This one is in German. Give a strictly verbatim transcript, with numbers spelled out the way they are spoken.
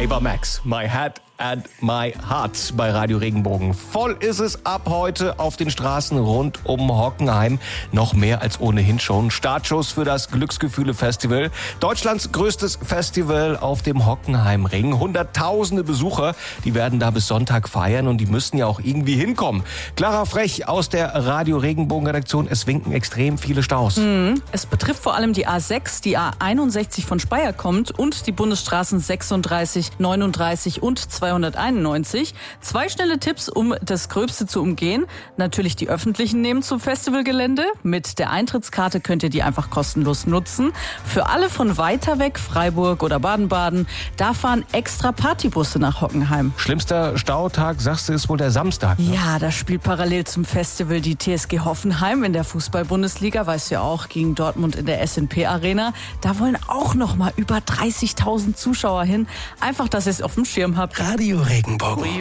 Ava Max, My Head and My Heart bei Radio Regenbogen. Voll ist es ab heute auf den Straßen rund um Hockenheim. Noch mehr als ohnehin schon. Startschuss für das Glücksgefühle-Festival. Deutschlands größtes Festival auf dem Hockenheimring. Hunderttausende Besucher, die werden da bis Sonntag feiern und die müssen ja auch irgendwie hinkommen. Clara Frech aus der Radio Regenbogen-Redaktion. Es winken extrem viele Staus. Mhm. Es betrifft vor allem die A sechs, die A einundsechzig von Speyer kommt und die Bundesstraßen sechsunddreißig, neununddreißig und zweihunderteinundneunzig. Zwei schnelle Tipps, um das Gröbste zu umgehen. Natürlich die öffentlichen nehmen zum Festivalgelände. Mit der Eintrittskarte könnt ihr die einfach kostenlos nutzen. Für alle von weiter weg, Freiburg oder Baden-Baden, da fahren extra Partybusse nach Hockenheim. Schlimmster Stautag, sagst du, ist wohl der Samstag. Ne? Ja, da spielt parallel zum Festival die T S G Hoffenheim in der Fußball-Bundesliga, weißt du ja auch, gegen Dortmund in der S N P Arena. Da wollen auch noch mal über dreißigtausend Zuschauer hin. Einfach, dass ihr es auf dem Schirm habt. Radio Regenbogen.